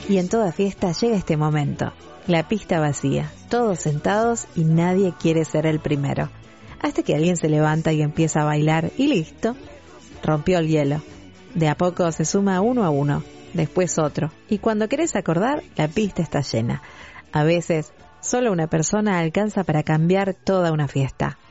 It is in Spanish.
Y en toda fiesta llega este momento. La pista vacía, todos sentados y nadie quiere ser el primero. Hasta que alguien se levanta y empieza a bailar y listo, rompió el hielo. De a poco se suma uno a uno, después otro. Y cuando querés acordar, la pista está llena. A veces, solo una persona alcanza para cambiar toda una fiesta.